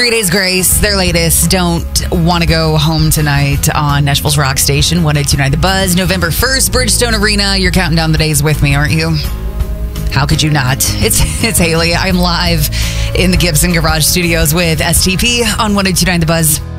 3 Days Grace, their latest, Don't Want to Go Home Tonight on Nashville's Rock Station, 102.9 The Buzz. November 1st, Bridgestone Arena. You're counting down the days with me, aren't you? How could you not? It's Haley. I'm live in the Gibson Garage Studios with STP on 102.9 The Buzz.